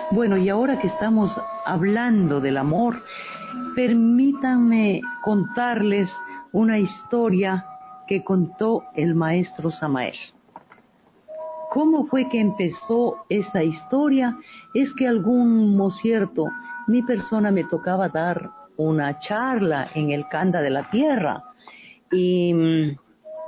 Bueno, y ahora que estamos hablando del amor, permítanme contarles una historia que contó el maestro Samael. ¿Cómo fue que empezó esta historia? Es que cierto, mi persona me tocaba dar una charla en el Canda de la Tierra y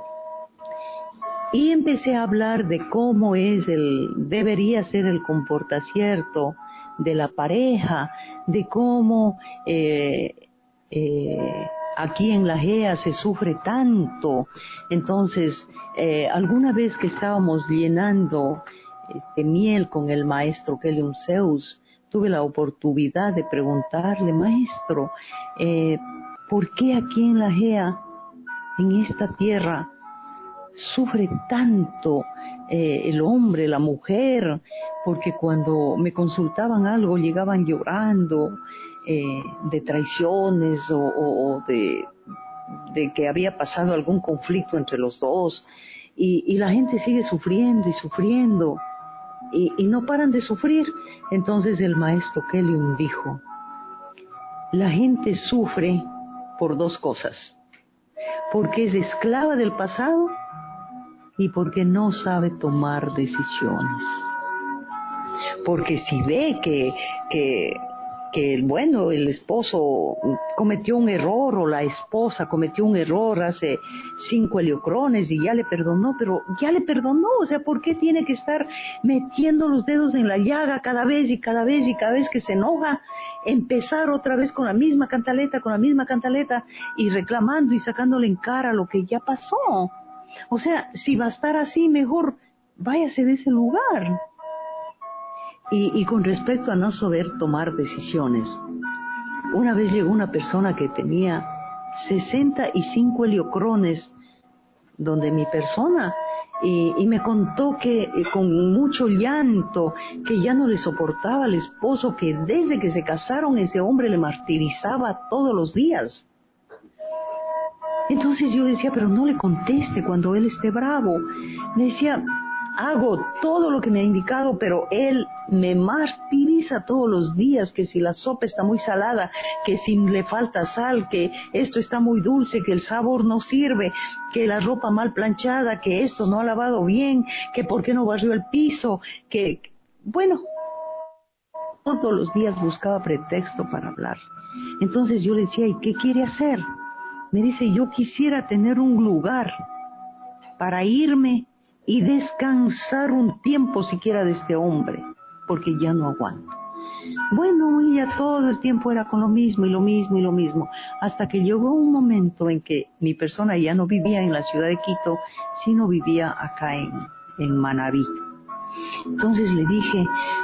empecé a hablar de cómo debería ser el comportamiento de la pareja, de cómo aquí en La Gea se sufre tanto. Entonces, alguna vez que estábamos llenando miel con el maestro Kelium Zeus, tuve la oportunidad de preguntarle, maestro, ¿por qué aquí en La Gea, en esta tierra, sufre tanto el hombre, la mujer? Porque cuando me consultaban algo llegaban llorando de traiciones o de que había pasado algún conflicto entre los dos, y la gente sigue sufriendo y sufriendo y no paran de sufrir. Entonces el maestro Kelium dijo, la gente sufre por dos cosas: porque es esclava del pasado y porque no sabe tomar decisiones. Porque si ve que el esposo cometió un error o la esposa cometió un error hace 5 heliocrones y ya le perdonó, pero ya le perdonó, o sea, ¿por qué tiene que estar metiendo los dedos en la llaga cada vez y cada vez y cada vez que se enoja, empezar otra vez con la misma cantaleta y reclamando y sacándole en cara lo que ya pasó? O sea, si va a estar así, mejor váyase de ese lugar. Y con respecto a no saber tomar decisiones, una vez llegó una persona que tenía 65 heliocrones donde mi persona y me contó que con mucho llanto que ya no le soportaba al esposo, que desde que se casaron ese hombre le martirizaba todos los días. Entonces yo le decía, pero no le conteste cuando él esté bravo. Me decía, hago todo lo que me ha indicado, pero él me martiriza todos los días, que si la sopa está muy salada, que si le falta sal, que esto está muy dulce, que el sabor no sirve, que la ropa mal planchada, que esto no ha lavado bien, que por qué no barrió el piso, que, bueno, todos los días buscaba pretexto para hablar. Entonces yo le decía, ¿y qué quiere hacer? Me dice, yo quisiera tener un lugar para irme y descansar un tiempo siquiera de este hombre, porque ya no aguanto. Bueno, ella todo el tiempo era con lo mismo y lo mismo y lo mismo, hasta que llegó un momento en que mi persona ya no vivía en la ciudad de Quito, sino vivía acá en Manabí. Entonces le dije,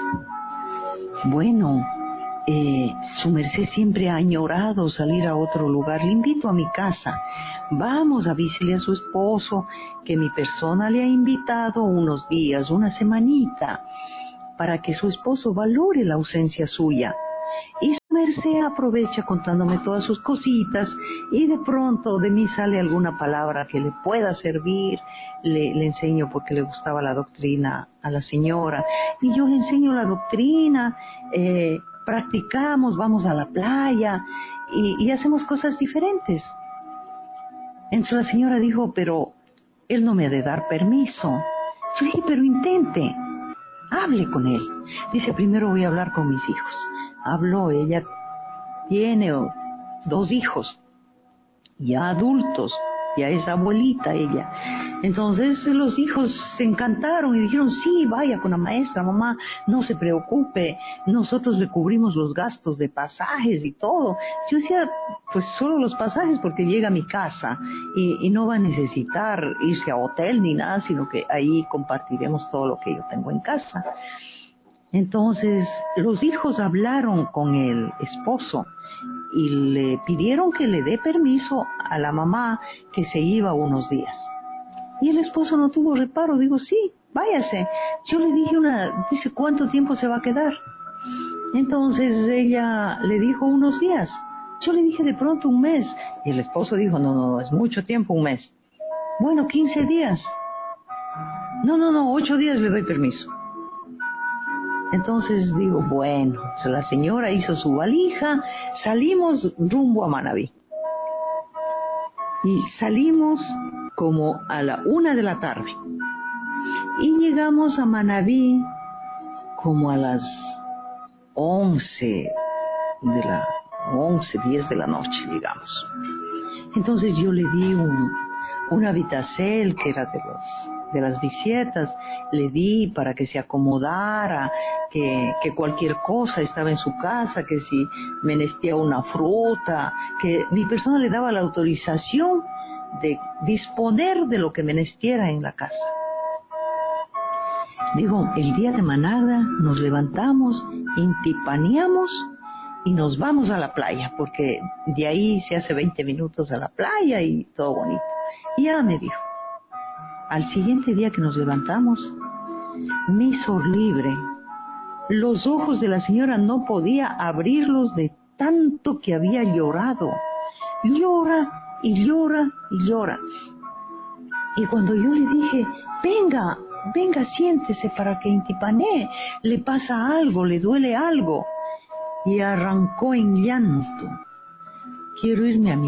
bueno, su merced siempre ha añorado salir a otro lugar, le invito a mi casa, vamos, avísele a su esposo que mi persona le ha invitado unos días, una semanita, para que su esposo valore la ausencia suya. Y su merced aprovecha contándome todas sus cositas y de pronto de mí sale alguna palabra que le pueda servir. Le enseño porque le gustaba la doctrina a la señora y yo le enseño la doctrina, practicamos, vamos a la playa y hacemos cosas diferentes. Entonces la señora dijo, pero él no me ha de dar permiso. Yo dije, pero intente, hable con él. Dice, primero voy a hablar con mis hijos. Habló, ella tiene 2 hijos, ya adultos, ya es abuelita ella. Entonces los hijos se encantaron y dijeron, sí, vaya con la maestra, mamá, no se preocupe, nosotros le cubrimos los gastos de pasajes y todo. Yo decía, pues solo los pasajes porque llega a mi casa y no va a necesitar irse a hotel ni nada, sino que ahí compartiremos todo lo que yo tengo en casa. Entonces los hijos hablaron con el esposo y le pidieron que le dé permiso a la mamá que se iba unos días. Y el esposo no tuvo reparo, digo, sí, váyase. Yo le dije dice, ¿cuánto tiempo se va a quedar? Entonces ella le dijo unos días. Yo le dije de pronto un mes. Y el esposo dijo, no, es mucho tiempo, un mes. Bueno, 15 días. No, 8 días le doy permiso. Entonces digo, bueno, la señora hizo su valija, salimos rumbo a Manabí. Y salimos como a la 1 de la tarde. Y llegamos a Manabí como a las 11 10 de la noche, digamos. Entonces yo le di un habitacel que era de las visitas, le di para que se acomodara, que cualquier cosa estaba en su casa, que si menestía una fruta, que mi persona le daba la autorización de disponer de lo que menestiera en la casa. Digo, el día de manada nos levantamos, intipaneamos y nos vamos a la playa, porque de ahí se hace 20 minutos a la playa y todo bonito. Y ya me dijo, al siguiente día que nos levantamos, me hizo libre. Los ojos de la señora no podía abrirlos de tanto que había llorado. Llora y llora y llora. Y cuando yo le dije, venga, siéntese para que intipanee, le pasa algo, le duele algo. Y arrancó en llanto. Quiero irme a mi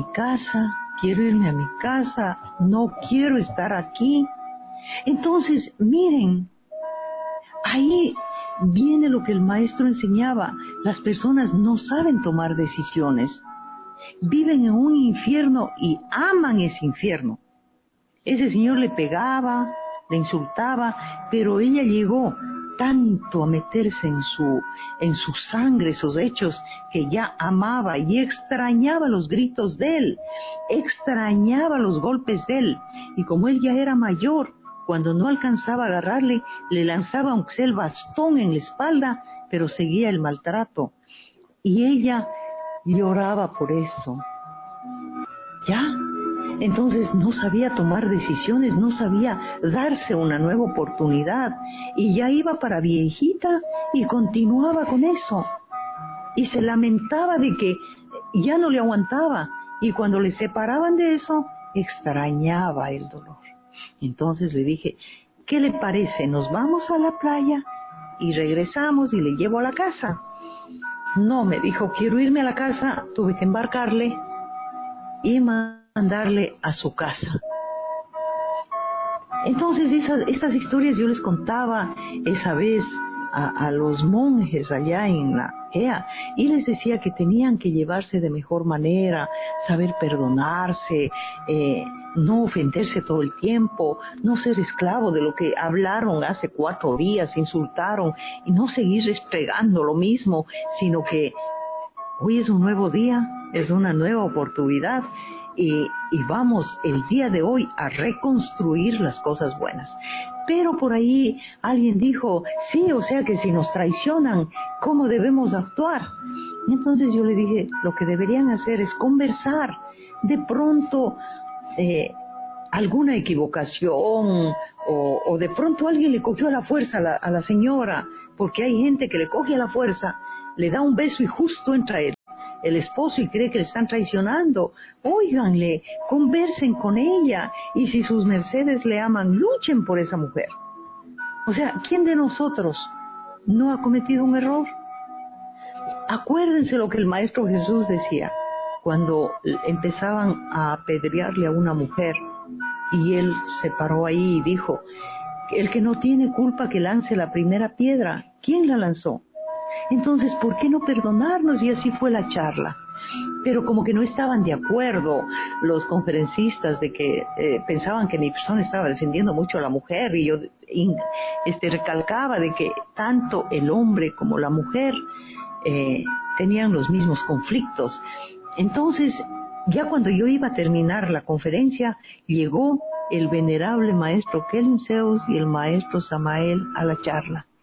casa, no quiero estar aquí. Entonces, miren, ahí viene lo que el maestro enseñaba. Las personas no saben tomar decisiones. Viven en un infierno y aman ese infierno. Ese señor le pegaba, le insultaba, pero ella llegó tanto a meterse en su sangre esos hechos que ya amaba y extrañaba los gritos de él, extrañaba los golpes de él. Y como él ya era mayor, cuando no alcanzaba a agarrarle, le lanzaba aunque sea el bastón en la espalda, pero seguía el maltrato. Y ella lloraba por eso. ¿Ya? Entonces no sabía tomar decisiones, no sabía darse una nueva oportunidad. Y ya iba para viejita y continuaba con eso. Y se lamentaba de que ya no le aguantaba. Y cuando le separaban de eso, extrañaba el dolor. Entonces le dije, ¿qué le parece? Nos vamos a la playa y regresamos y le llevo a la casa. No, me dijo, quiero irme a la casa. Tuve que embarcarle y mandarle a su casa. Entonces estas historias yo les contaba esa vez a los monjes allá en la EA y les decía que tenían que llevarse de mejor manera, saber perdonarse, no ofenderse todo el tiempo, no ser esclavo de lo que hablaron hace 4 días, insultaron, y no seguir despegando lo mismo, sino que hoy es un nuevo día, es una nueva oportunidad. Y vamos el día de hoy a reconstruir las cosas buenas. Pero por ahí alguien dijo, sí, o sea que si nos traicionan, ¿cómo debemos actuar? Entonces yo le dije, lo que deberían hacer es conversar. De pronto, alguna equivocación o de pronto alguien le cogió a la fuerza a la señora, porque hay gente que le coge a la fuerza, le da un beso y justo entra el esposo y cree que le están traicionando. Óiganle, conversen con ella, y si sus mercedes le aman, luchen por esa mujer. O sea, ¿quién de nosotros no ha cometido un error? Acuérdense lo que el Maestro Jesús decía cuando empezaban a apedrearle a una mujer, y él se paró ahí y dijo, el que no tiene culpa que lance la primera piedra. ¿Quién la lanzó? Entonces, ¿por qué no perdonarnos? Y así fue la charla. Pero como que no estaban de acuerdo los conferencistas, de que pensaban que mi persona estaba defendiendo mucho a la mujer, y yo recalcaba de que tanto el hombre como la mujer tenían los mismos conflictos. Entonces, ya cuando yo iba a terminar la conferencia, llegó el venerable maestro Kelium Zeus y el maestro Samael a la charla.